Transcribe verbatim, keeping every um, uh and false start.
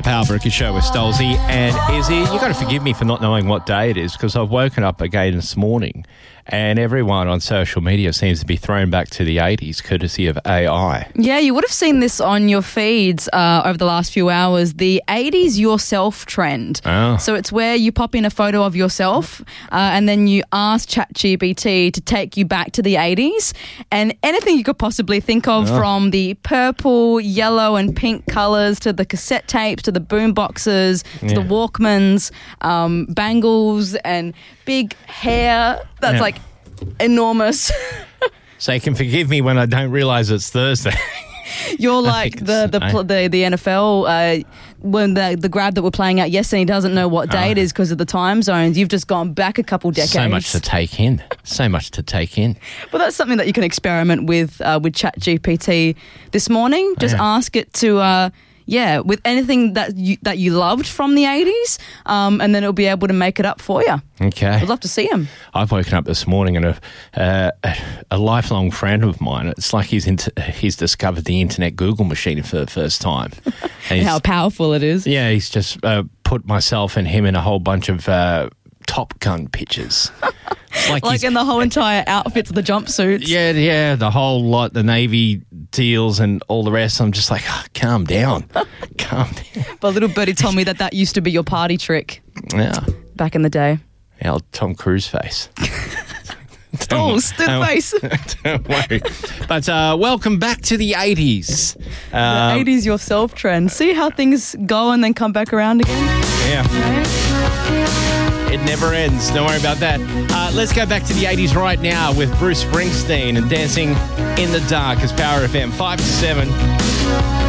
Power Brookie Show with Stolzy and Izzy. You got to forgive me for not knowing what day it is because I've woken up again this morning and everyone on social media seems to be thrown back to the eighties courtesy of A I. Yeah, you would have seen this on your feeds uh, over the last few hours, the eighties yourself trend. Oh. So it's where you pop in a photo of yourself uh, and then you ask ChatGPT to take you back to the eighties and anything you could possibly think of Oh. from the purple, yellow and pink colours to the cassette tapes to the boom boxes to Yeah. the Walkmans, um, bangles and big hair that's Yeah. like enormous. So you can forgive me when I don't realise it's Thursday. You're like think the it's- the, I- pl- the the N F L uh, when the the grab that we're playing out yesterday, he doesn't know what day Oh. it is because of the time zones. You've just gone back a couple decades. So much to take in. So much to take in. Well, that's something that you can experiment with uh, with ChatGPT this morning. Just Yeah. ask it to. Uh, Yeah, with anything that you that you loved from the eighties, um, and then it'll be able to make it up for you. Okay. I'd love to see him. I've woken up this morning and a, uh, a, a lifelong friend of mine, it's like he's into, he's discovered the internet Google machine for the first time. And he's- How powerful it is. yeah, he's just uh, put myself and him in a whole bunch of uh, Top Gun pictures. It's like Like he's- in the whole entire outfits of the jumpsuits. Yeah, yeah, the whole lot, the Navy deals and all the rest. I'm just like, oh, calm down. calm down. But little birdie told me that that used to be your party trick Yeah. back in the day. Our Tom Cruise face. Oh, stiff don't- face. Don't worry. But uh, welcome back to the eighties. The Um, eighties yourself trend. See how things go and then come back around again? Yeah. It never ends. Don't worry about that. Uh, let's go back to the eighties right now with Bruce Springsteen and Dancing in the Dark as Power F M five to seven.